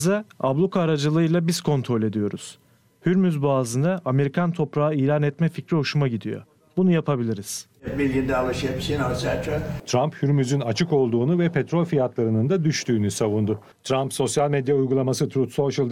Abluka aracılığıyla biz kontrol ediyoruz. Hürmüz Boğazı'nı Amerikan toprağı ilan etme fikri hoşuma gidiyor. Bunu yapabiliriz. Trump, Hürmüz'ün açık olduğunu ve petrol fiyatlarının da düştüğünü savundu. Trump, sosyal medya uygulaması Truth Social'da